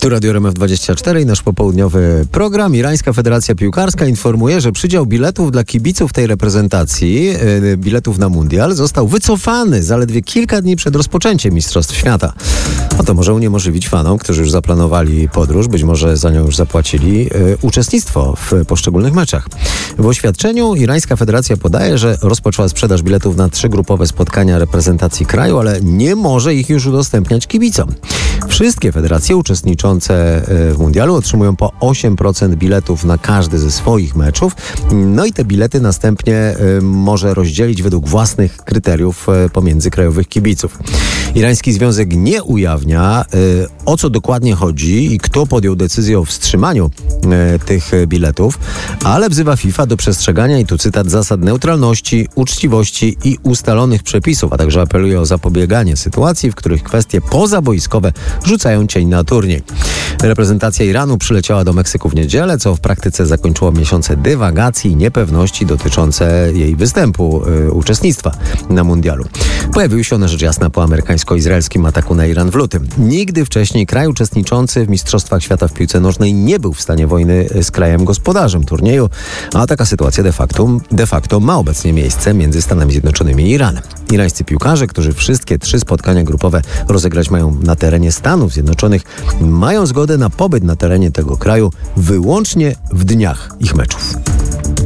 Tu Radio RMF24 i nasz popołudniowy program. Irańska Federacja Piłkarska informuje, że przydział biletów dla kibiców tej reprezentacji, biletów na mundial, został wycofany zaledwie kilka dni przed rozpoczęciem Mistrzostw Świata. A to może uniemożliwić fanom, którzy już zaplanowali podróż, być może za nią już zapłacili, uczestnictwo w poszczególnych meczach. W oświadczeniu Irańska Federacja podaje, że rozpoczęła sprzedaż biletów na 3 grupowe spotkania reprezentacji kraju, ale nie może ich już udostępniać kibicom. Wszystkie federacje uczestniczące w mundialu otrzymują po 8% biletów na każdy ze swoich meczów. No i te bilety następnie może rozdzielić według własnych kryteriów pomiędzy krajowych kibiców. Irański Związek nie ujawnia, o co dokładnie chodzi i kto podjął decyzję o wstrzymaniu tych biletów, ale wzywa FIFA do przestrzegania, i tu cytat, zasad neutralności, uczciwości i ustalonych przepisów, a także apeluje o zapobieganie sytuacji, w których kwestie pozaboiskowe rzucają cień na turniej. Reprezentacja Iranu przyleciała do Meksyku w niedzielę, co w praktyce zakończyło miesiące dywagacji i niepewności dotyczące jej występu, uczestnictwa na mundialu. Pojawiły się one rzecz jasna po amerykańsko-izraelskim ataku na Iran w lutym. Nigdy wcześniej kraj uczestniczący w Mistrzostwach Świata w piłce nożnej nie był w stanie wojny z krajem gospodarzem turnieju, a taka sytuacja de facto ma obecnie miejsce między Stanami Zjednoczonymi i Iranem. Irańscy piłkarze, którzy wszystkie 3 spotkania grupowe rozegrać mają na terenie Stanów Zjednoczonych, mają zgodę na pobyt na terenie tego kraju wyłącznie w dniach ich meczów.